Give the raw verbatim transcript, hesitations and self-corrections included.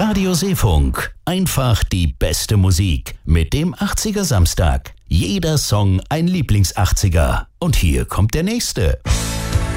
Radio Seefunk. Einfach die beste Musik mit dem achtziger Samstag. Jeder Song ein Lieblings-achtziger. Und hier kommt der nächste.